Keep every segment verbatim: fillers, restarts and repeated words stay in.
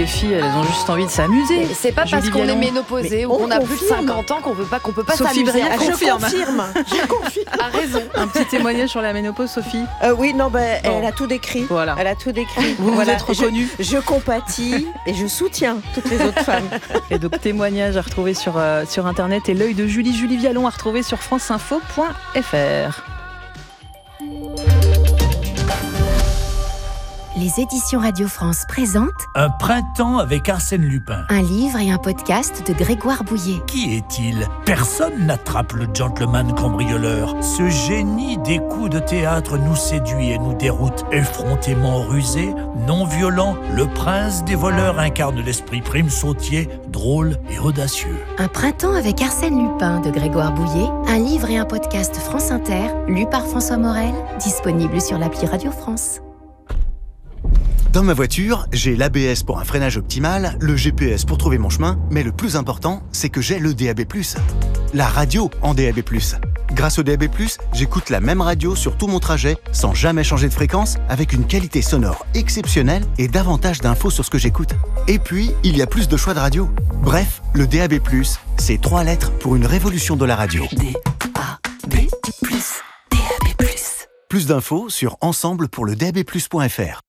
les filles, elles ont juste envie de s'amuser. Mais c'est pas Julie parce qu'on Vialon. est ménopausé ou on qu'on a plus de confirme. cinquante ans qu'on veut pas, qu'on peut pas Sophie s'amuser. Briand Ah, Je confirme. confirme. Je confirme. a raison. Un petit témoignage sur la ménopause, Sophie. Euh, oui, non, ben, Bon. elle a tout décrit. Voilà. Elle a tout décrit. Vous Voilà. vous êtes reconnus. Je, je compatis et je soutiens toutes les autres femmes. Et donc témoignage à retrouver sur, euh, sur internet et l'œil de Julie, Julie Vialon à retrouver sur franceinfo point f r. Les éditions Radio France présentent Un printemps avec Arsène Lupin. un livre et un podcast de Grégoire Bouillet. Qui est-il ? Personne n'attrape le gentleman cambrioleur. Ce génie des coups de théâtre nous séduit et nous déroute. Effrontément rusé, non violent, le prince des voleurs incarne l'esprit prime sautier, drôle et audacieux. Un printemps avec Arsène Lupin de Grégoire Bouillet, un livre et un podcast France Inter, lu par François Morel, disponible sur l'appli Radio France. Dans ma voiture, j'ai l'A B S pour un freinage optimal, le G P S pour trouver mon chemin, mais le plus important, c'est que j'ai le D A B plus. La radio en D A B plus. Grâce au D A B plus, j'écoute la même radio sur tout mon trajet, sans jamais changer de fréquence, avec une qualité sonore exceptionnelle et davantage d'infos sur ce que j'écoute. Et puis, il y a plus de choix de radio. Bref, le D A B plus, c'est trois lettres pour une révolution de la radio. D A B plus, D A B plus. Plus d'infos sur ensemble pour le D A B plus point f r.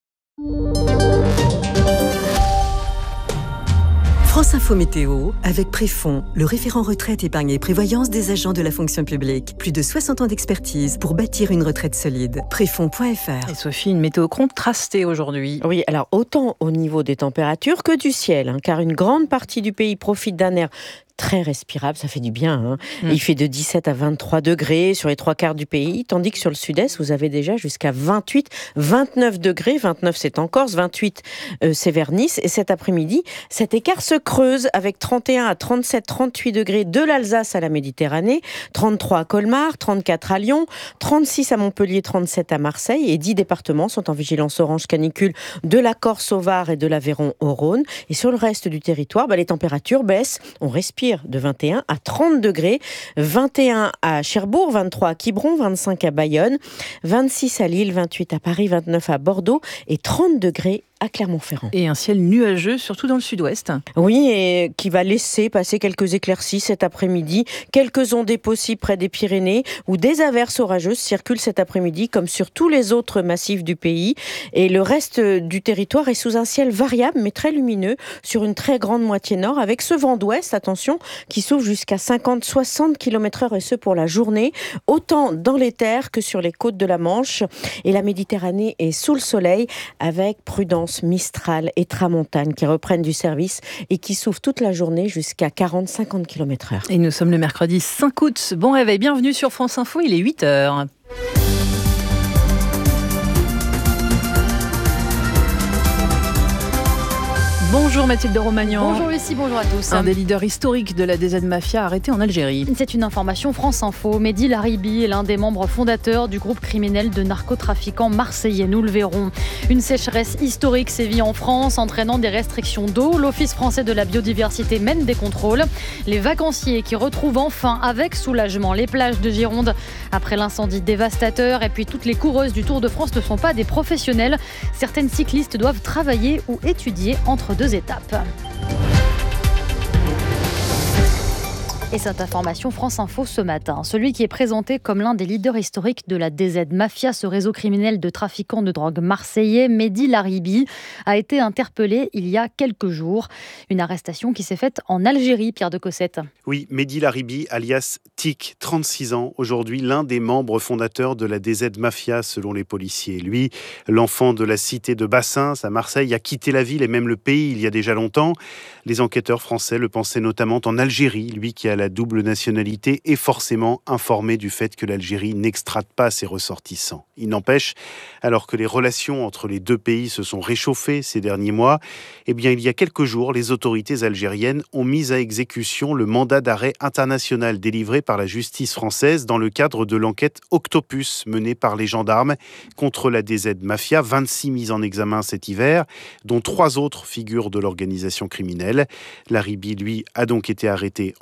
France Info Météo, avec Préfond, le référent retraite, épargne et prévoyance des agents de la fonction publique. Plus de soixante ans d'expertise pour bâtir une retraite solide. Préfond point f r. Et Sophie, une météo contrastée aujourd'hui. Oui, alors autant au niveau des températures que du ciel, hein, car une grande partie du pays profite d'un air très respirable, ça fait du bien. Hein. Mm. Il fait de dix-sept à vingt-trois degrés sur les trois quarts du pays, tandis que sur le sud-est, vous avez déjà jusqu'à vingt-huit, vingt-neuf degrés. vingt-neuf, c'est en Corse, vingt-huit, euh, c'est vers Nice. Et cet après-midi, cet écart se creuse avec trente et un à trente-sept, trente-huit degrés de l'Alsace à la Méditerranée, trente-trois à Colmar, trente-quatre à Lyon, trente-six à Montpellier, trente-sept à Marseille. Et dix départements sont en vigilance orange canicule de la Corse au Var et de l'Aveyron au Rhône. Et sur le reste du territoire, bah, les températures baissent. On respire de vingt et un à trente degrés, vingt et un à Cherbourg, vingt-trois à Quiberon, vingt-cinq à Bayonne, vingt-six à Lille, vingt-huit à Paris, vingt-neuf à Bordeaux et trente degrés à Clermont-Ferrand. Et un ciel nuageux, surtout dans le sud-ouest. Oui, et qui va laisser passer quelques éclaircies cet après-midi, quelques ondées possibles près des Pyrénées, où des averses orageuses circulent cet après-midi, comme sur tous les autres massifs du pays. Et le reste du territoire est sous un ciel variable, mais très lumineux, sur une très grande moitié nord, avec ce vent d'ouest, attention, qui souffle jusqu'à cinquante à soixante kilomètres heure, et ce pour la journée, autant dans les terres que sur les côtes de la Manche. Et la Méditerranée est sous le soleil, avec prudence Mistral et Tramontane qui reprennent du service et qui soufflent toute la journée jusqu'à quarante à cinquante kilomètres heure. Et nous sommes le mercredi cinq août. Bon réveil, bienvenue sur France Info, il est huit heures. Bonjour Mathilde Romagnan. Bonjour Lucie, bonjour à tous. Un des leaders historiques de la D Z Mafia arrêté en Algérie. C'est une information France Info. Mehdi Laribi est l'un des membres fondateurs du groupe criminel de narcotrafiquants marseillais. Nous le verrons. Une sécheresse historique sévit en France, entraînant des restrictions d'eau. L'Office français de la biodiversité mène des contrôles. Les vacanciers qui retrouvent enfin avec soulagement les plages de Gironde après l'incendie dévastateur. Et puis toutes les coureuses du Tour de France ne sont pas des professionnels. Certaines cyclistes doivent travailler ou étudier entre deux étapes. Et cette information France Info ce matin. Celui qui est présenté comme l'un des leaders historiques de la D Z Mafia, ce réseau criminel de trafiquants de drogue marseillais, Mehdi Laribi, a été interpellé il y a quelques jours. Une arrestation qui s'est faite en Algérie, Pierre de Cossette. Oui, Mehdi Laribi, alias Tic, trente-six ans, aujourd'hui l'un des membres fondateurs de la D Z Mafia selon les policiers. Lui, l'enfant de la cité de Bassins à Marseille, a quitté la ville et même le pays il y a déjà longtemps. Les enquêteurs français le pensaient notamment en Algérie, lui qui a la double nationalité est forcément informé du fait que l'Algérie n'extrade pas ses ressortissants. Il n'empêche, alors que les relations entre les deux pays se sont réchauffées ces derniers mois, eh bien, il y a quelques jours, les autorités algériennes ont mis à exécution le mandat d'arrêt international délivré par la justice française dans le cadre de l'enquête Octopus menée par les gendarmes contre la D Z Mafia. vingt-six mises en examen cet hiver, dont trois autres figures de l'organisation criminelle. Laribi, lui, a donc été arrêté en Algérie.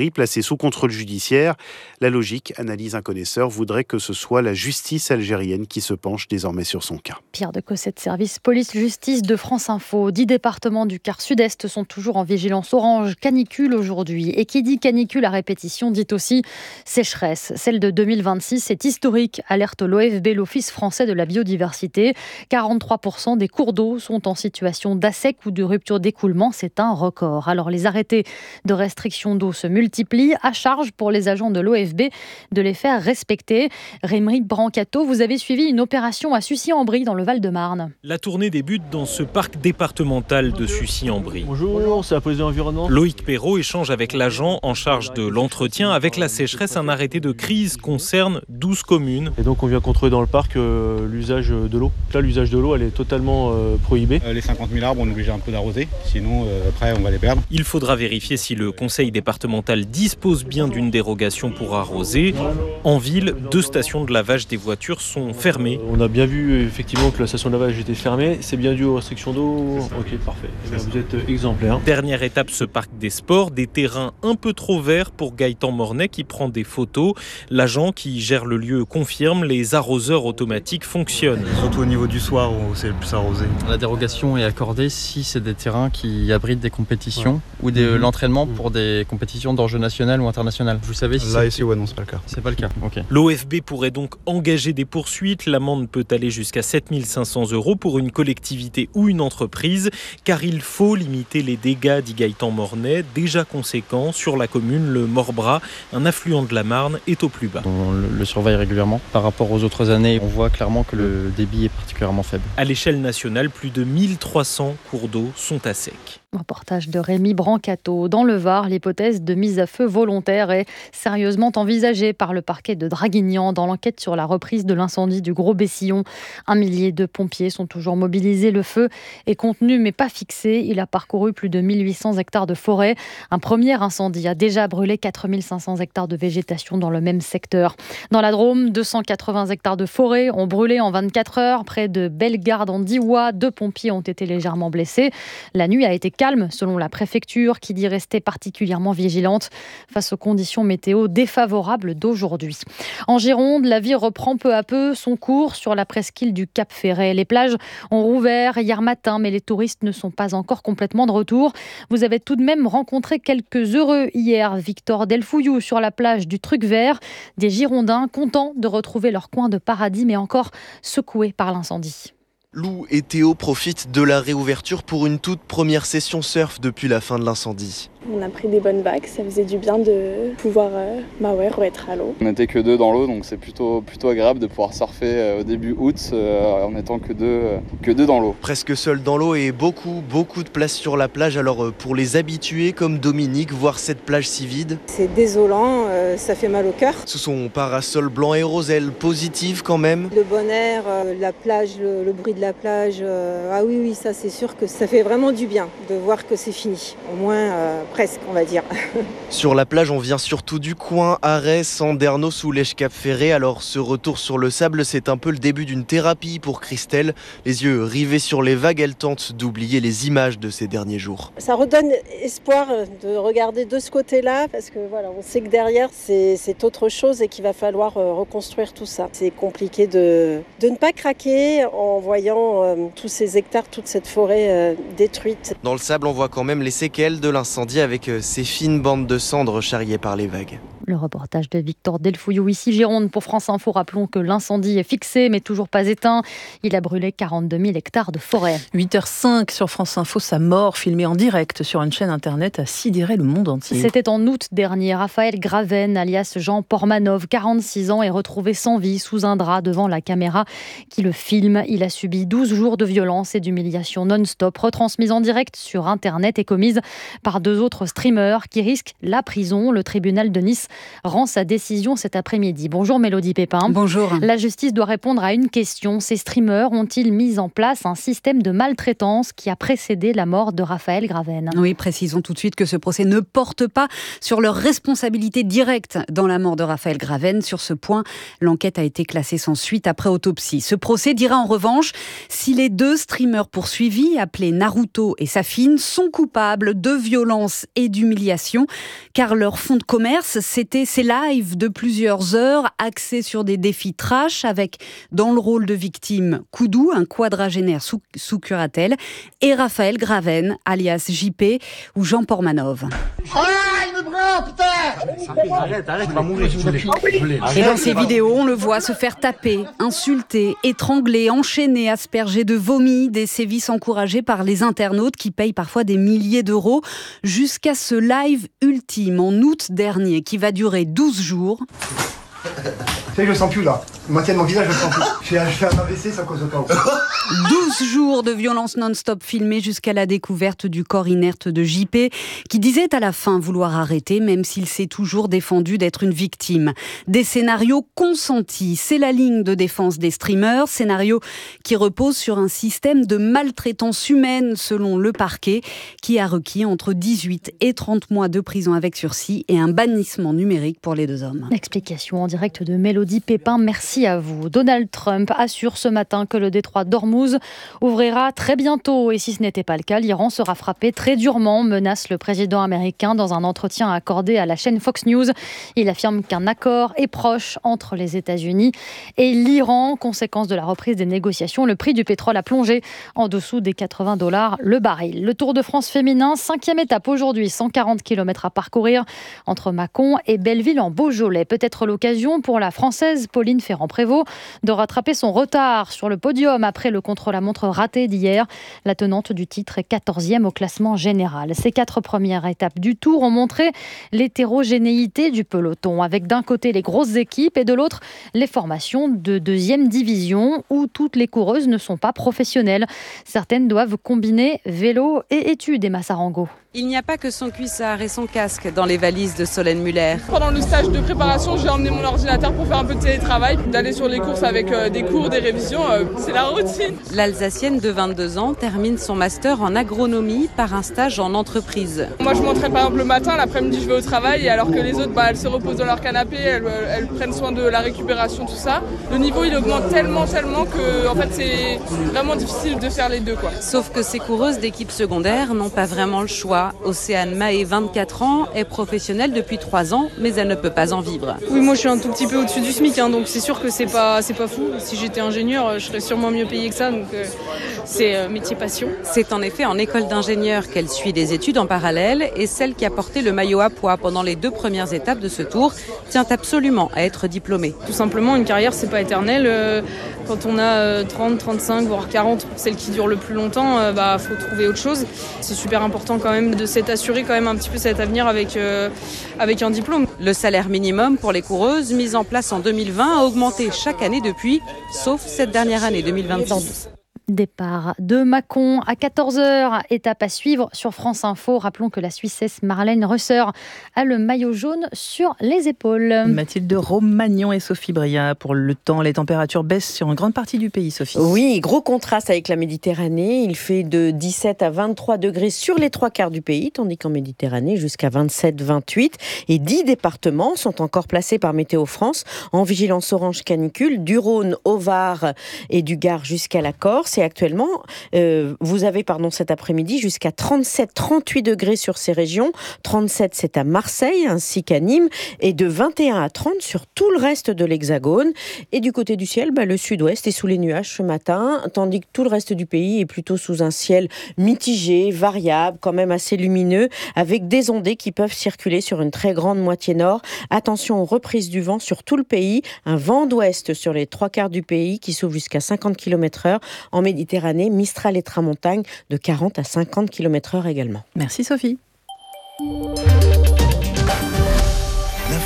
mairie placée sous contrôle judiciaire. La logique, analyse un connaisseur, voudrait que ce soit la justice algérienne qui se penche désormais sur son cas. Pierre de Cossette, service police-justice de France Info. Dix départements du quart sud-est sont toujours en vigilance orange canicule aujourd'hui. Et qui dit canicule à répétition dit aussi sécheresse. Celle de deux mille vingt-six est historique, alerte l'O F B, l'Office français de la biodiversité. quarante-trois pour cent des cours d'eau sont en situation d'assec ou de rupture d'écoulement. C'est un record. Alors les arrêtés de restriction d'eau se multiplient. À charge pour les agents de l'O F B de les faire respecter. Rémi Brancato, vous avez suivi une opération à Sucy-en-Brie dans le Val-de-Marne. La tournée débute dans ce parc départemental de Sucy-en-Brie. Bonjour, c'est la police de l'environnement. Loïc Perrault échange avec l'agent en charge de l'entretien. Avec la sécheresse, un arrêté de crise concerne douze communes. Et donc on vient contrôler dans le parc euh, l'usage de l'eau. Là, l'usage de l'eau, elle est totalement euh, prohibée. Euh, les cinquante mille arbres, on est obligé un peu d'arroser, sinon euh, après on va les perdre. Il faudra vérifier si le conseil départemental dispose bien d'une dérogation pour arroser. En ville, deux stations de lavage des voitures sont fermées. On a bien vu effectivement que la station de lavage était fermée. C'est bien dû aux restrictions d'eau. Ok, parfait. Eh bien, vous êtes exemplaire. Dernière étape, ce parc des sports, des terrains un peu trop verts pour Gaëtan Mornay qui prend des photos. L'agent qui gère le lieu confirme, les arroseurs automatiques fonctionnent. Surtout au niveau du soir où c'est le plus arrosé. La dérogation est accordée si c'est des terrains qui abritent des compétitions ouais. ou de mmh. l'entraînement pour des compétitions d'enjeu national ou international. Vous savez si Là c'est... ici, ouais, non, c'est pas le cas. C'est pas le cas, ok. L'O F B pourrait donc engager des poursuites. L'amende peut aller jusqu'à sept mille cinq cents euros pour une collectivité ou une entreprise, car il faut limiter les dégâts, dit Gaëtan Mornay, déjà conséquents sur la commune. Le Morbras, un affluent de la Marne, est au plus bas. On le, le surveille régulièrement. Par rapport aux autres années, on voit clairement que le débit est particulièrement faible. À l'échelle nationale, plus de mille trois cents cours d'eau sont à sec. Reportage de Rémi Brancato. Dans le Var, l'hypothèse de mise à feu volontaire est sérieusement envisagée par le parquet de Draguignan dans l'enquête sur la reprise de l'incendie du Gros Bessillon. Un millier de pompiers sont toujours mobilisés. Le feu est contenu mais pas fixé. Il a parcouru plus de mille huit cents hectares de forêt. Un premier incendie a déjà brûlé quatre mille cinq cents hectares de végétation dans le même secteur. Dans la Drôme, deux cent quatre-vingts hectares de forêt ont brûlé en vingt-quatre heures. Près de Bellegarde en Diois, deux pompiers ont été légèrement blessés. La nuit a été calme selon la préfecture qui dit rester particulièrement vigilante face aux conditions météo défavorables d'aujourd'hui. En Gironde, la vie reprend peu à peu son cours sur la presqu'île du Cap Ferret. Les plages ont rouvert hier matin, mais les touristes ne sont pas encore complètement de retour. Vous avez tout de même rencontré quelques heureux hier. Victor Delfouillou sur la plage du Truc Vert. Des Girondins contents de retrouver leur coin de paradis, mais encore secoués par l'incendie. Lou et Théo profitent de la réouverture pour une toute première session surf depuis la fin de l'incendie. On a pris des bonnes vagues, ça faisait du bien de pouvoir euh, bah ouais, être à l'eau. On n'était que deux dans l'eau, donc c'est plutôt, plutôt agréable de pouvoir surfer euh, au début août euh, en étant que deux, euh, que deux dans l'eau. Presque seul dans l'eau et beaucoup, beaucoup de place sur la plage. Alors euh, pour les habitués comme Dominique, voir cette plage si vide, c'est désolant, euh, ça fait mal au cœur. Sous son parasol blanc et rose, elle positive quand même. Le bon air, euh, la plage, le, le bruit de la plage, euh, ah oui, oui, ça c'est sûr que ça fait vraiment du bien de voir que c'est fini. Au moins... Euh, presque, on va dire. Sur la plage, on vient surtout du coin, Arès, Andernos ou Lèche-Cap Ferret. Alors ce retour sur le sable, c'est un peu le début d'une thérapie pour Christelle. Les yeux rivés sur les vagues, elle tente d'oublier les images de ces derniers jours. Ça redonne espoir de regarder de ce côté-là, parce que voilà, on sait que derrière, c'est, c'est autre chose et qu'il va falloir reconstruire tout ça. C'est compliqué de, de ne pas craquer en voyant euh, tous ces hectares, toute cette forêt euh, détruite. Dans le sable, on voit quand même les séquelles de l'incendie avec ces fines bandes de cendres charriées par les vagues. Le reportage de Victor Delfouillou, ici Gironde pour France Info. Rappelons que l'incendie est fixé mais toujours pas éteint. Il a brûlé quarante-deux mille hectares de forêt. huit heures cinq sur France Info, sa mort filmée en direct sur une chaîne internet a sidéré le monde entier. C'était en août dernier. Raphaël Graven, alias Jean Pormanov, quarante-six ans, est retrouvé sans vie sous un drap devant la caméra qui le filme. Il a subi douze jours de violence et d'humiliation non-stop, retransmise en direct sur internet et commise par deux autres streamers qui risquent la prison. Le tribunal de Nice rend sa décision cet après-midi. Bonjour Mélodie Pépin. Bonjour. La justice doit répondre à une question. Ces streamers ont-ils mis en place un système de maltraitance qui a précédé la mort de Raphaël Graven ? Oui, précisons tout de suite que ce procès ne porte pas sur leur responsabilité directe dans la mort de Raphaël Graven. Sur ce point, l'enquête a été classée sans suite après autopsie. Ce procès dira en revanche si les deux streamers poursuivis, appelés Naruto et Safine, sont coupables de violence et d'humiliation, car leur fonds de commerce, c'était ces lives de plusieurs heures axés sur des défis trash, avec dans le rôle de victime Koudou, un quadragénaire sous, sous curatelle, et Raphaël Graven, alias J P, ou Jean Pormanov. Arrête, arrête, va mourir. Et dans ces vidéos, on le voit se faire taper, insulter, étrangler, enchaîner, asperger de vomi, des sévices encouragés par les internautes qui payent parfois des milliers d'euros, jusqu'à ce live ultime en août dernier qui va durer douze jours. Tu sais, je le sens plus là. Moitié de mon visage, je le sens plus. Je fais, je fais un A V C, ça cause au chaos. douze jours de violence non-stop filmés jusqu'à la découverte du corps inerte de J P, qui disait à la fin vouloir arrêter, même s'il s'est toujours défendu d'être une victime. Des scénarios consentis, c'est la ligne de défense des streamers, scénario qui repose sur un système de maltraitance humaine, selon le parquet, qui a requis entre dix-huit et trente mois de prison avec sursis et un bannissement numérique pour les deux hommes. Explication en direct de Mélodie Pépin, merci à vous. Donald Trump assure ce matin que le détroit d'Ormuz ouvrira très bientôt et si ce n'était pas le cas, l'Iran sera frappé très durement, menace le président américain dans un entretien accordé à la chaîne Fox News. Il affirme qu'un accord est proche entre les États-Unis et l'Iran. Conséquence de la reprise des négociations, le prix du pétrole a plongé en dessous des quatre-vingts dollars le baril. Le Tour de France féminin, cinquième étape aujourd'hui, cent quarante kilomètres à parcourir entre Mâcon et Belleville en Beaujolais. Peut-être l'occasion pour la Française Pauline Ferrand-Prévot de rattraper son retard sur le podium après le contre-la-montre raté d'hier. La tenante du titre est quatorzième au classement général. Ces quatre premières étapes du Tour ont montré l'hétérogénéité du peloton, avec d'un côté les grosses équipes et de l'autre les formations de deuxième division où toutes les coureuses ne sont pas professionnelles. Certaines doivent combiner vélo et études, Emma Sarango. Il n'y a pas que son cuissard et son casque dans les valises de Solène Muller. Pendant le stage de préparation, j'ai emmené mon ordinateur pour faire un peu de télétravail, d'aller sur les courses avec euh, des cours, des révisions, euh, c'est la routine. L'Alsacienne de vingt-deux ans termine son master en agronomie par un stage en entreprise. Moi je m'entraîne par exemple le matin, l'après-midi je vais au travail, et alors que les autres bah, elles se reposent dans leur canapé, elles, elles prennent soin de la récupération, tout ça. Le niveau il augmente tellement, tellement que en fait, c'est vraiment difficile de faire les deux, quoi. Sauf que ces coureuses d'équipe secondaire n'ont pas vraiment le choix. Océane Mahé, vingt-quatre ans, est professionnelle depuis trois ans, mais elle ne peut pas en vivre. Oui, moi je suis un tout petit peu au-dessus du SMIC, hein, donc c'est sûr que c'est pas, c'est pas fou. Si j'étais ingénieur, je serais sûrement mieux payée que ça, donc euh, c'est euh, métier passion. C'est en effet en école d'ingénieur qu'elle suit des études en parallèle, et celle qui a porté le maillot à pois pendant les deux premières étapes de ce tour tient absolument à être diplômée. Tout simplement, une carrière c'est pas éternel. Euh, quand on a euh, trente, trente-cinq, voire quarante, pour celle qui dure le plus longtemps, euh, bah faut trouver autre chose. C'est super important quand même de s'être assuré quand même un petit peu cet avenir avec, euh, avec un diplôme. Le salaire minimum pour les coureuses, mis en place en deux mille vingt, a augmenté chaque année depuis, sauf cette dernière année deux mille vingt-six. Départ de Mâcon à quatorze heures, étape à suivre sur France Info. Rappelons que la Suissesse Marlène Rösser a le maillot jaune sur les épaules. Mathilde Romagnon et Sophie Bria pour le temps. Les températures baissent sur une grande partie du pays, Sophie. Oui, gros contraste avec la Méditerranée. Il fait de dix-sept à vingt-trois degrés sur les trois quarts du pays, tandis qu'en Méditerranée, jusqu'à vingt-sept à vingt-huit. Et dix départements sont encore placés par Météo France en vigilance orange canicule, du Rhône au Var et du Gard jusqu'à la Corse. Et actuellement, euh, vous avez pardon, cet après-midi jusqu'à trente-sept à trente-huit degrés sur ces régions. trente-sept, c'est à Marseille ainsi qu'à Nîmes. Et de vingt et un à trente sur tout le reste de l'Hexagone. Et du côté du ciel, bah, le sud-ouest est sous les nuages ce matin, tandis que tout le reste du pays est plutôt sous un ciel mitigé, variable, quand même assez lumineux, avec des ondées qui peuvent circuler sur une très grande moitié nord. Attention aux reprises du vent sur tout le pays. Un vent d'ouest sur les trois quarts du pays qui souffle jusqu'à cinquante kilomètres heure. En Méditerranée, Mistral et Tramontagne de quarante à cinquante kilomètres heure également. Merci Sophie. L'info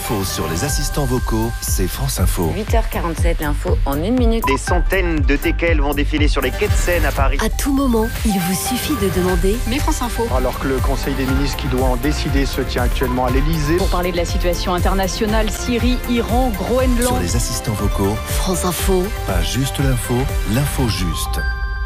L'info sur les assistants vocaux, c'est France Info. huit heures quarante-sept, l'info en une minute. Des centaines de teckels vont défiler sur les quais de Seine à Paris. À tout moment, il vous suffit de demander « Mais France Info ». Alors que le Conseil des ministres qui doit en décider se tient actuellement à l'Elysée. Pour parler de la situation internationale, Syrie, Iran, Groenland. Sur les assistants vocaux, France Info. Pas juste l'info, l'info juste.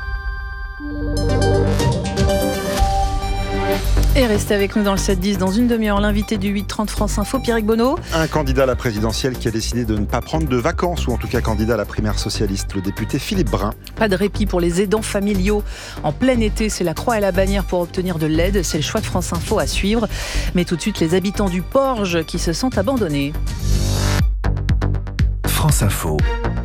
Et restez avec nous dans le sept dix. Dans une demi-heure, l'invité du huit trente France Info, Pierrick Bonneau. Un candidat à la présidentielle qui a décidé de ne pas prendre de vacances, ou en tout cas candidat à la primaire socialiste, le député Philippe Brun. Pas de répit pour les aidants familiaux. En plein été, c'est la croix et la bannière pour obtenir de l'aide. C'est le choix de France Info à suivre. Mais tout de suite, les habitants du Porge qui se sentent abandonnés. France Info,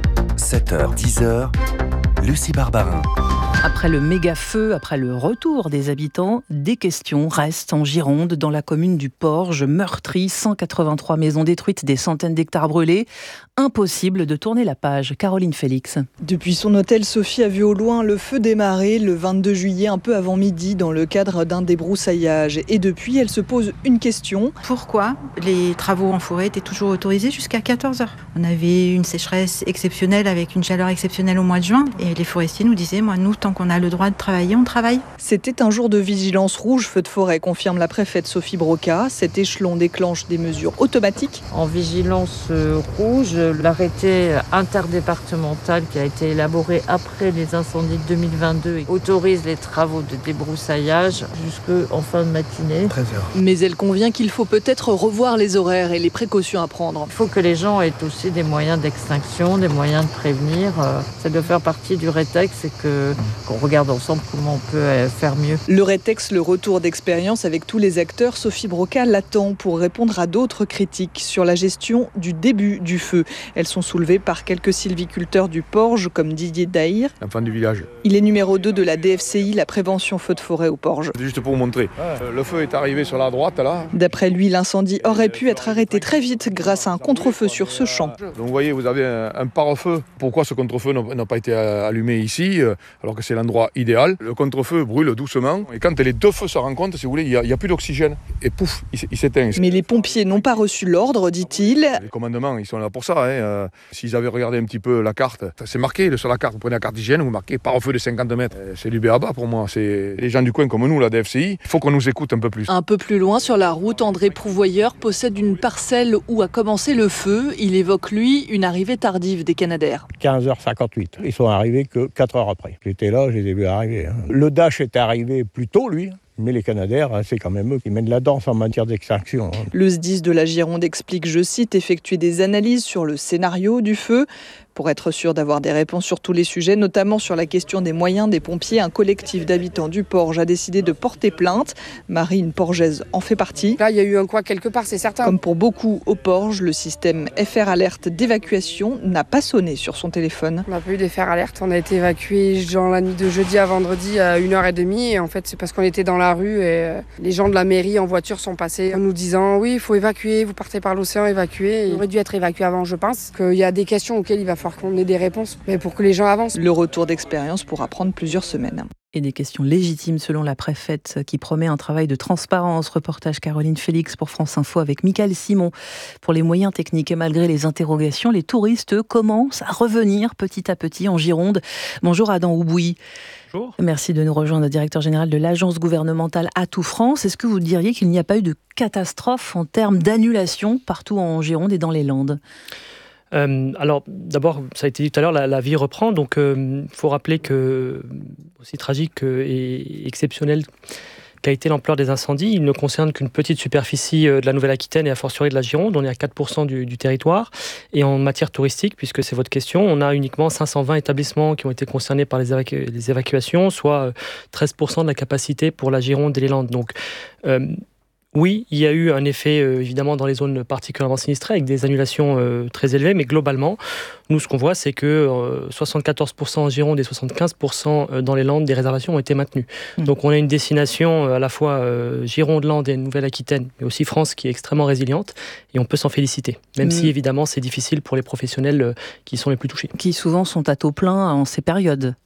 sept heures dix heures, Lucie Barbarin. Après le méga-feu, après le retour des habitants, des questions restent en Gironde, dans la commune du Porge, meurtrie, cent quatre-vingt-trois maisons détruites, des centaines d'hectares brûlés. Impossible de tourner la page. Caroline Félix. Depuis son hôtel, Sophie a vu au loin le feu démarrer le vingt-deux juillet, un peu avant midi, dans le cadre d'un débroussaillage. Et depuis, elle se pose une question. Pourquoi les travaux en forêt étaient toujours autorisés jusqu'à quatorze heures ? On avait une sécheresse exceptionnelle avec une chaleur exceptionnelle au mois de juin. Et les forestiers nous disaient, moi, nous, tant qu'on a le droit de travailler, on travaille. C'était un jour de vigilance rouge, feu de forêt, confirme la préfète Sophie Broca. Cet échelon déclenche des mesures automatiques. En vigilance rouge, l'arrêté interdépartemental qui a été élaboré après les incendies de deux mille vingt-deux autorise les travaux de débroussaillage jusqu'en fin de matinée. treize heures. Mais elle convient qu'il faut peut-être revoir les horaires et les précautions à prendre. Il faut que les gens aient aussi des moyens d'extinction, des moyens de prévenir. Ça doit faire partie du rétex et que, qu'on regarde ensemble comment on peut faire mieux. Le rétex, le retour d'expérience avec tous les acteurs, Sophie Broca l'attend pour répondre à d'autres critiques sur la gestion du début du feu. Elles sont soulevées par quelques sylviculteurs du Porge, comme Didier Daïr. L'enfant du village. Il est numéro deux de la D F C I, la prévention feu de forêt au Porge. C'est juste pour vous montrer. Ouais. Le feu est arrivé sur la droite, là. D'après lui, l'incendie aurait pu être arrêté très vite grâce à un contre-feu sur ce champ. Donc vous voyez, vous avez un, un pare-feu. Pourquoi ce contre-feu n'a pas été allumé ici, alors que c'est l'endroit idéal? Le contre-feu brûle doucement. Et quand les deux feux se rencontrent, si vous voulez, il n'y a, a plus d'oxygène. Et pouf, il, il s'éteint. Mais les pompiers n'ont pas reçu l'ordre, dit-il. Les commandements, ils sont là pour ça. Hein. S'ils avaient regardé un petit peu la carte, c'est marqué sur la carte. Vous prenez la carte d'hygiène, vous marquez pare-feu de cinquante mètres. C'est du B A B A pour moi. C'est les gens du coin comme nous, la D F C I. Il faut qu'on nous écoute un peu plus. Un peu plus loin sur la route, André Prouvoyeur possède une parcelle où a commencé le feu. Il évoque, lui, une arrivée tardive des Canadaires. quinze heures cinquante-huit. Ils sont arrivés que quatre heures après. J'étais là, je les ai vus arriver. Hein. Le Dash est arrivé plus tôt, lui. Mais les Canadaires, c'est quand même eux qui mènent la danse en matière d'extinction. Le S D I S de la Gironde explique, je cite, effectuer des analyses sur le scénario du feu pour être sûr d'avoir des réponses sur tous les sujets, notamment sur la question des moyens des pompiers. Un collectif d'habitants du Porge a décidé de porter plainte. Marie, une Porgeaise, en fait partie. Là, il y a eu un quoi quelque part, c'est certain. Comme pour beaucoup au Porge, le système F R Alerte d'évacuation n'a pas sonné sur son téléphone. On n'a pas eu d'F R Alerte. On a été évacués dans la nuit de jeudi à vendredi à une heure trente. Et en fait, c'est parce qu'on était dans la rue et les gens de la mairie en voiture sont passés en nous disant « Oui, il faut évacuer, vous partez par l'océan, évacuer ». Il aurait dû être évacué avant, je pense. Qu'il y a des questions auxquelles il va falloir qu'on ait des réponses, mais pour que les gens avancent. Le retour d'expérience pourra prendre plusieurs semaines. Et des questions légitimes selon la préfète qui promet un travail de transparence. Reportage Caroline Félix pour France Info avec Michael Simon. Pour les moyens techniques et malgré les interrogations, les touristes eux, commencent à revenir petit à petit en Gironde. Bonjour Adam Houboui. Bonjour. Merci de nous rejoindre, le directeur général de l'agence gouvernementale Atout France. Est-ce que vous diriez qu'il n'y a pas eu de catastrophe en termes d'annulation partout en Gironde et dans les Landes ? Euh, alors, d'abord, ça a été dit tout à l'heure, la, la vie reprend. Donc, il euh, faut rappeler que, aussi tragique et exceptionnel qu'a été l'ampleur des incendies, il ne concerne qu'une petite superficie de la Nouvelle-Aquitaine et a fortiori de la Gironde. On est à quatre pour cent du, du territoire. Et en matière touristique, puisque c'est votre question, on a uniquement cinq cent vingt établissements qui ont été concernés par les, évacu- les évacuations, soit treize pour cent de la capacité pour la Gironde et les Landes. Donc, euh, oui, il y a eu un effet, euh, évidemment, dans les zones particulièrement sinistrées, avec des annulations euh, très élevées, mais globalement, nous, ce qu'on voit, c'est que euh, soixante-quatorze pour cent en Gironde et soixante-quinze pour cent dans les Landes, des réservations ont été maintenues. Mmh. Donc, on a une destination euh, à la fois euh, Gironde, Landes et Nouvelle-Aquitaine, mais aussi France, qui est extrêmement résiliente, et on peut s'en féliciter, même mmh. si, évidemment, c'est difficile pour les professionnels euh, qui sont les plus touchés. Qui, souvent, sont à taux plein en ces périodes.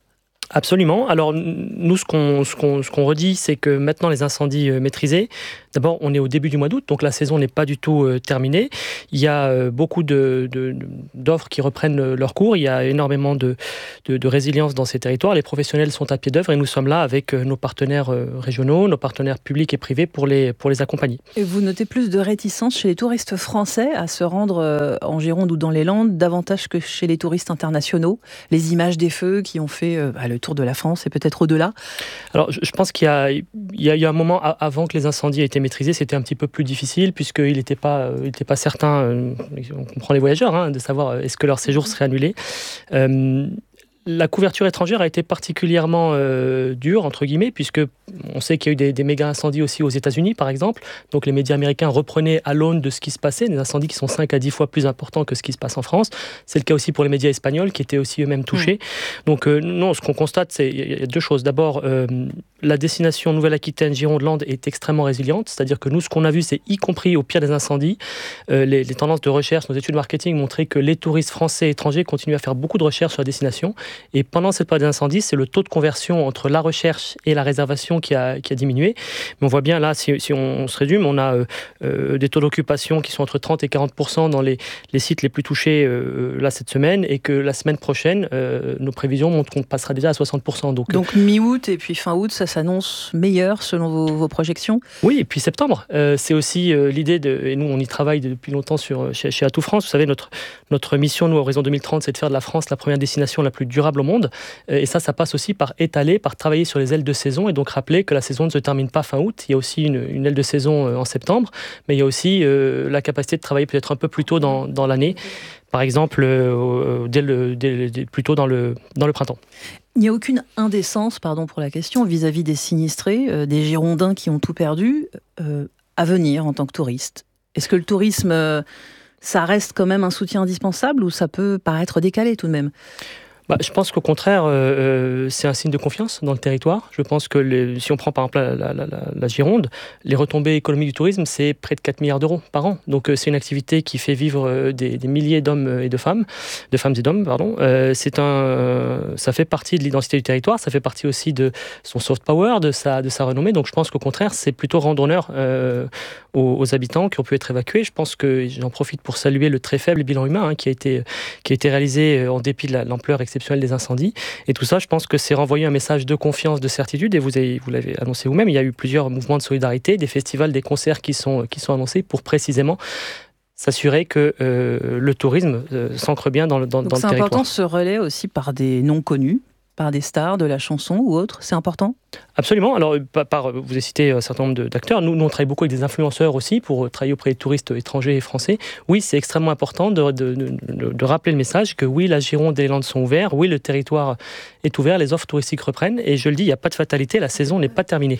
Absolument. Alors nous, ce qu'on, ce qu'on, ce qu'on redit, c'est que maintenant les incendies euh, maîtrisés, d'abord on est au début du mois d'août, donc la saison n'est pas du tout euh, terminée. Il y a euh, beaucoup de, de, d'offres qui reprennent euh, leur cours, il y a énormément de, de, de résilience dans ces territoires. Les professionnels sont à pied d'œuvre et nous sommes là avec euh, nos partenaires euh, régionaux, nos partenaires publics et privés pour les, pour les accompagner. Et vous notez plus de réticence chez les touristes français à se rendre euh, en Gironde ou dans les Landes, davantage que chez les touristes internationaux. Les images des feux qui ont fait euh, bah, le tour de la France et peut-être au-delà. Alors, je pense qu'il y a, il y a eu un moment avant que les incendies aient été maîtrisés, c'était un petit peu plus difficile puisqu'il n'était pas, il n'était pas certain, on comprend les voyageurs, hein, de savoir est-ce que leur séjour serait annulé. Euh, La couverture étrangère a été particulièrement euh, dure, entre guillemets, puisque on sait qu'il y a eu des, des méga incendies aussi aux États-Unis, par exemple. Donc les médias américains reprenaient à l'aune de ce qui se passait, des incendies qui sont cinq à dix fois plus importants que ce qui se passe en France. C'est le cas aussi pour les médias espagnols, qui étaient aussi eux-mêmes touchés. Mmh. Donc euh, non, ce qu'on constate, c'est il y a deux choses. D'abord, euh, la destination Nouvelle-Aquitaine, Gironde-Landes est extrêmement résiliente. C'est-à-dire que nous, ce qu'on a vu, c'est y compris au pire des incendies, euh, les, les tendances de recherche, nos études marketing montraient que les touristes français et étrangers continuent à faire beaucoup de recherches sur la destination. Et pendant cette période d'incendie, c'est le taux de conversion entre la recherche et la réservation qui a, qui a diminué. Mais on voit bien là, si, si on se résume, on a euh, des taux d'occupation qui sont entre trente et quarante pour cent dans les, les sites les plus touchés euh, là cette semaine, et que la semaine prochaine, euh, nos prévisions montrent qu'on passera déjà à soixante pour cent. Donc, Donc mi-août et puis fin août, ça s'annonce meilleur selon vos, vos projections ? Oui, et puis septembre. Euh, c'est aussi euh, l'idée, de, et nous on y travaille depuis longtemps sur, chez, chez Atout France. Vous savez, notre, notre mission, nous, à Horizon deux mille trente, c'est de faire de la France la première destination la plus durable au monde. Et ça, ça passe aussi par étaler, par travailler sur les ailes de saison, et donc rappeler que la saison ne se termine pas fin août. Il y a aussi une, une aile de saison en septembre, mais il y a aussi euh, la capacité de travailler peut-être un peu plus tôt dans, dans l'année, par exemple euh, dès le, dès, dès, plus tôt dans le, dans le printemps. Il n'y a aucune indécence, pardon pour la question, vis-à-vis des sinistrés, euh, des Girondins qui ont tout perdu, euh, à venir en tant que touristes. Est-ce que le tourisme, euh, ça reste quand même un soutien indispensable, ou ça peut paraître décalé tout de même ? Bah, je pense qu'au contraire, euh, c'est un signe de confiance dans le territoire. Je pense que les, si on prend par exemple la, la, la, la Gironde, les retombées économiques du tourisme, c'est près de quatre milliards d'euros par an. Donc euh, c'est une activité qui fait vivre des, des milliers d'hommes et de femmes, de femmes et d'hommes, pardon. Euh, c'est un, euh, ça fait partie de l'identité du territoire, ça fait partie aussi de son soft power, de sa, de sa renommée. Donc je pense qu'au contraire, c'est plutôt rendre honneur euh, aux, aux habitants qui ont pu être évacués. Je pense que j'en profite pour saluer le très faible bilan humain hein, qui a été, qui a été réalisé en dépit de la, l'ampleur exceptionnelle des incendies. Et tout ça, je pense que c'est renvoyer un message de confiance, de certitude. Et vous, avez, vous l'avez annoncé vous-même, il y a eu plusieurs mouvements de solidarité, des festivals, des concerts qui sont, qui sont annoncés pour précisément s'assurer que euh, le tourisme euh, s'ancre bien dans le, dans, dans le territoire. C'est important ce relais aussi par des noms connus, par des stars de la chanson ou autres, c'est important ? Absolument. Alors, par, par, vous avez cité un certain nombre de, d'acteurs. Nous, nous, on travaille beaucoup avec des influenceurs aussi pour travailler auprès des touristes étrangers et français. Oui, c'est extrêmement important de, de, de, de rappeler le message que oui, la Gironde et les Landes sont ouverts. Oui, le territoire est ouvert, les offres touristiques reprennent. Et je le dis, il n'y a pas de fatalité, la saison n'est pas terminée.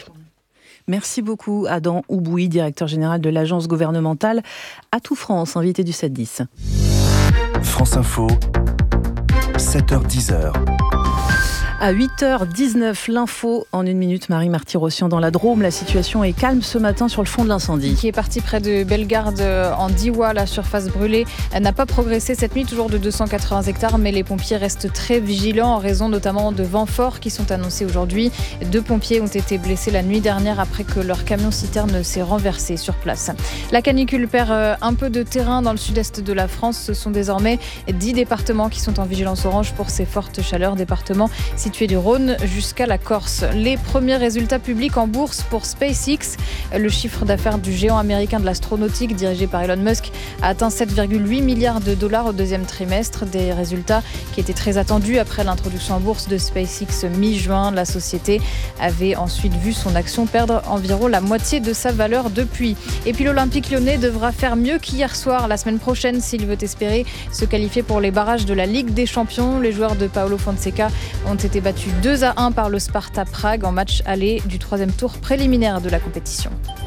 Merci beaucoup, Adam Ouboui, directeur général de l'agence gouvernementale Atout France, invité du sept dix. France Info, sept heures dix. À huit heures dix-neuf, l'info en une minute. Marie Marty-Rossian dans la Drôme. La situation est calme ce matin sur le fond de l'incendie. Qui est parti près de Bellegarde en Diois. La surface brûlée n'a pas progressé cette nuit, toujours de deux cent quatre-vingts hectares, mais les pompiers restent très vigilants en raison notamment de vents forts qui sont annoncés aujourd'hui. Deux pompiers ont été blessés la nuit dernière après que leur camion-citerne s'est renversé sur place. La canicule perd un peu de terrain dans le sud-est de la France. Ce sont désormais dix départements qui sont en vigilance orange pour ces fortes chaleurs. Départements situé du Rhône jusqu'à la Corse. Les premiers résultats publics en bourse pour SpaceX. Le chiffre d'affaires du géant américain de l'astronautique dirigé par Elon Musk a atteint sept virgule huit milliards de dollars au deuxième trimestre. Des résultats qui étaient très attendus après l'introduction en bourse de SpaceX mi-juin. La société avait ensuite vu son action perdre environ la moitié de sa valeur depuis. Et puis l'Olympique lyonnais devra faire mieux qu'hier soir la semaine prochaine s'il veut espérer se qualifier pour les barrages de la Ligue des Champions. Les joueurs de Paolo Fonseca ont été battu deux à un par le Sparta Prague en match aller du troisième tour préliminaire de la compétition.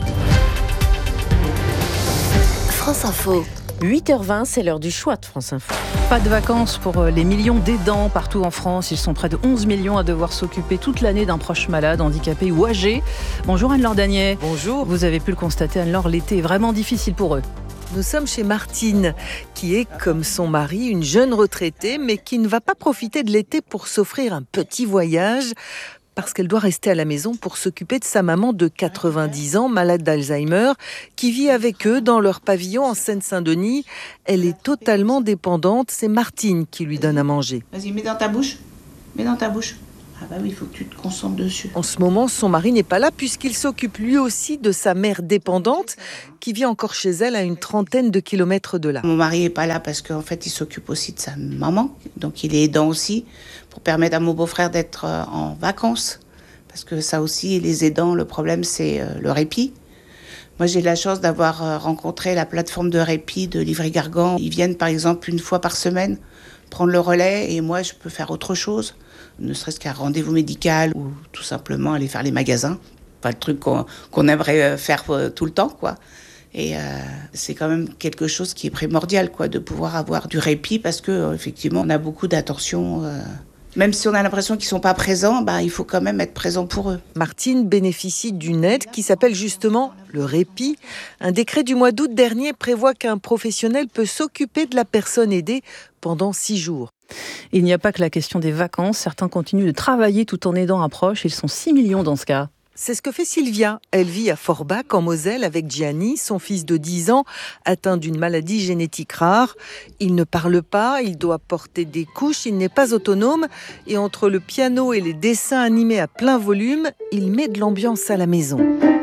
France Info. huit heures vingt, c'est l'heure du choix de France Info. Pas de vacances pour les millions d'aidants partout en France. Ils sont près de onze millions à devoir s'occuper toute l'année d'un proche malade, handicapé ou âgé. Bonjour Anne-Laure Danier. Bonjour. Vous avez pu le constater, Anne-Laure, l'été est vraiment difficile pour eux. Nous sommes chez Martine, qui est, comme son mari, une jeune retraitée, mais qui ne va pas profiter de l'été pour s'offrir un petit voyage, parce qu'elle doit rester à la maison pour s'occuper de sa maman de quatre-vingt-dix ans, malade d'Alzheimer, qui vit avec eux dans leur pavillon en Seine-Saint-Denis. Elle est totalement dépendante, c'est Martine qui lui donne à manger. Vas-y, mets dans ta bouche, mets dans ta bouche. Ah bah oui, il faut que tu te concentres dessus. En ce moment, son mari n'est pas là puisqu'il s'occupe lui aussi de sa mère dépendante qui vit encore chez elle à une trentaine de kilomètres de là. Mon mari n'est pas là parce qu'en fait, il s'occupe aussi de sa maman. Donc il est aidant aussi pour permettre à mon beau-frère d'être en vacances. Parce que ça aussi, les aidants, le problème, c'est le répit. Moi, j'ai la chance d'avoir rencontré la plateforme de répit de Livry-Gargan. Ils viennent par exemple une fois par semaine prendre le relais et moi, je peux faire autre chose. Ne serait-ce qu'un rendez-vous médical ou tout simplement aller faire les magasins. Pas le truc qu'on, qu'on aimerait faire tout le temps, quoi. Et euh, c'est quand même quelque chose qui est primordial, quoi, de pouvoir avoir du répit parce que euh, effectivement, on a beaucoup d'attention. Euh, même si on a l'impression qu'ils sont pas présents, bah, il faut quand même être présent pour eux. Martine bénéficie d'une aide qui s'appelle justement le répit. Un décret du mois d'août dernier prévoit qu'un professionnel peut s'occuper de la personne aidée pendant six jours. Il n'y a pas que la question des vacances. Certains continuent de travailler tout en aidant un proche. Ils sont six millions dans ce cas. C'est ce que fait Sylvia. Elle vit à Forbach, en Moselle, avec Gianni, son fils de dix ans, atteint d'une maladie génétique rare. Il ne parle pas, il doit porter des couches, il n'est pas autonome. Et entre le piano et les dessins animés à plein volume, il met de l'ambiance à la maison.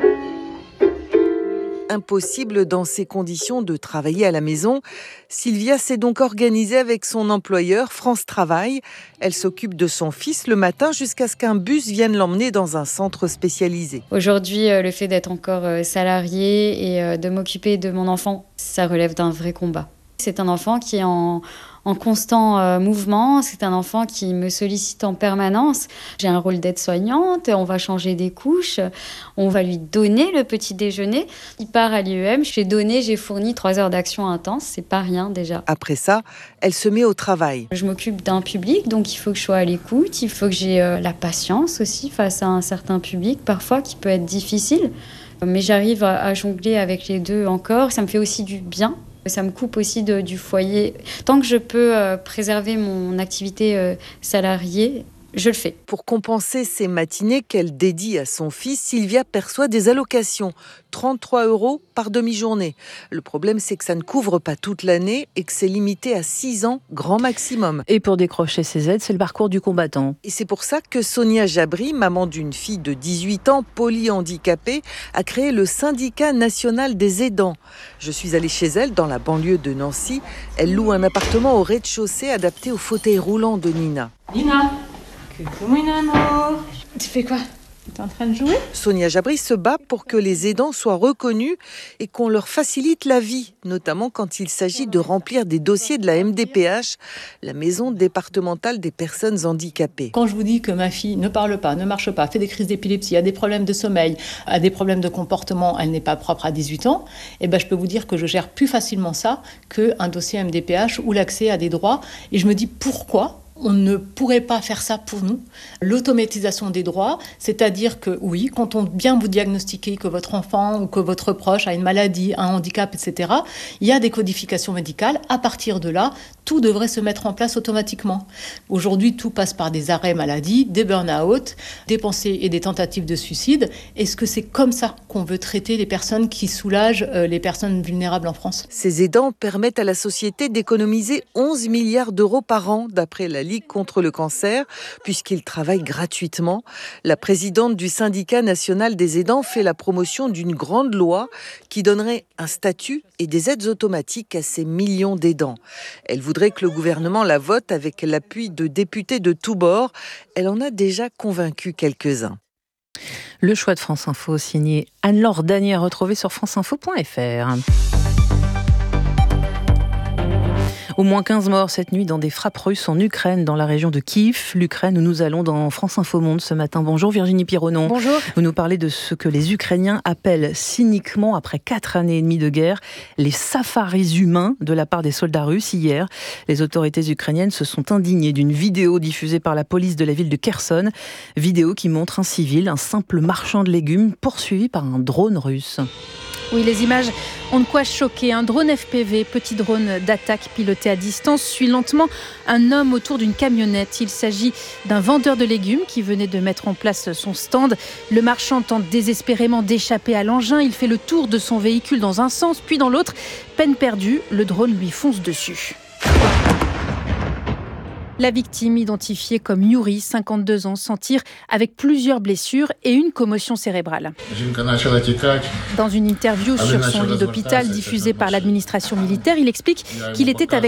Impossible dans ces conditions de travailler à la maison. Sylvia s'est donc organisée avec son employeur France Travail. Elle s'occupe de son fils le matin jusqu'à ce qu'un bus vienne l'emmener dans un centre spécialisé. Aujourd'hui, le fait d'être encore salariée et de m'occuper de mon enfant, ça relève d'un vrai combat. C'est un enfant qui est en, en constant euh, mouvement, c'est un enfant qui me sollicite en permanence. J'ai un rôle d'aide-soignante, on va changer des couches, on va lui donner le petit déjeuner. Il part à l'I E M, j'ai donné, j'ai fourni trois heures d'action intense, c'est pas rien déjà. Après ça, elle se met au travail. Je m'occupe d'un public, donc il faut que je sois à l'écoute, il faut que j'ai euh, la patience aussi face à un certain public, parfois qui peut être difficile. Mais j'arrive à, à jongler avec les deux encore, ça me fait aussi du bien. Ça me coupe aussi de, du foyer. Tant que je peux euh, préserver mon activité euh, salariée, je le fais. Pour compenser ces matinées qu'elle dédie à son fils, Sylvia perçoit des allocations, trente-trois euros par demi-journée. Le problème, c'est que ça ne couvre pas toute l'année et que c'est limité à six ans, grand maximum. Et pour décrocher ces aides, c'est le parcours du combattant. Et c'est pour ça que Sonia Jabri, maman d'une fille de dix-huit ans, polyhandicapée, a créé le syndicat national des aidants. Je suis allée chez elle, dans la banlieue de Nancy. Elle loue un appartement au rez-de-chaussée adapté au fauteuil roulant de Nina. Nina, coucou mon amour. Tu fais quoi ? T'es en train de jouer ? Sonia Jabri se bat pour que les aidants soient reconnus et qu'on leur facilite la vie, notamment quand il s'agit de remplir des dossiers de la M D P H, la Maison départementale des personnes handicapées. Quand je vous dis que ma fille ne parle pas, ne marche pas, fait des crises d'épilepsie, a des problèmes de sommeil, a des problèmes de comportement, elle n'est pas propre à dix-huit ans, eh ben je peux vous dire que je gère plus facilement ça qu'un dossier M D P H ou l'accès à des droits. Et je me dis pourquoi on ne pourrait pas faire ça pour nous. L'automatisation des droits, c'est-à-dire que oui, quand on vient vous diagnostiquer que votre enfant ou que votre proche a une maladie, un handicap, et cetera, il y a des codifications médicales. À partir de là, tout devrait se mettre en place automatiquement. Aujourd'hui, tout passe par des arrêts maladie, des burn-out, des pensées et des tentatives de suicide. Est-ce que c'est comme ça qu'on veut traiter les personnes qui soulagent les personnes vulnérables en France ? Ces aidants permettent à la société d'économiser onze milliards d'euros par an, d'après la Ligue contre le cancer, puisqu'ils travaillent gratuitement. La présidente du syndicat national des aidants fait la promotion d'une grande loi qui donnerait un statut et des aides automatiques à ces millions d'aidants. Elle voudrait que le gouvernement la vote avec l'appui de députés de tous bords. Elle en a déjà convaincu quelques-uns. Le choix de France Info, signé Anne-Laure Danier, retrouvé sur franceinfo point f r. Au moins quinze morts cette nuit dans des frappes russes en Ukraine, dans la région de Kiev. L'Ukraine où nous allons dans France Info Monde ce matin. Bonjour Virginie Pironon. Bonjour. Vous nous parlez de ce que les Ukrainiens appellent cyniquement, après quatre années et demie de guerre, les safaris humains de la part des soldats russes. Hier, les autorités ukrainiennes se sont indignées d'une vidéo diffusée par la police de la ville de Kherson. Vidéo qui montre un civil, un simple marchand de légumes, poursuivi par un drone russe. Oui, les images ont de quoi choquer. Un drone F P V, petit drone d'attaque piloté à distance, suit lentement un homme autour d'une camionnette. Il s'agit d'un vendeur de légumes qui venait de mettre en place son stand. Le marchand tente désespérément d'échapper à l'engin. Il fait le tour de son véhicule dans un sens, puis dans l'autre. Peine perdue, le drone lui fonce dessus. La victime, identifiée comme Yuri, cinquante-deux ans, s'en tire avec plusieurs blessures et une commotion cérébrale. Dans une interview sur son lit d'hôpital diffusée par l'administration militaire, il explique qu'il était avec